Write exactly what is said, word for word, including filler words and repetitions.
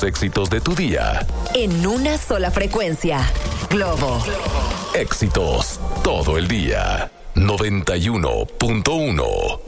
éxitos de tu día. En una sola frecuencia. Globo. Éxitos todo el día. noventa y uno punto uno.